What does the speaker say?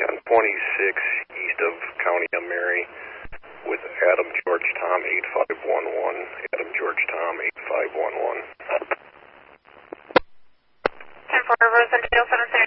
on 26 east of County of Mary with Adam George Tom 8511. Adam George Tom 8511. 10-4 Rose and Dale 7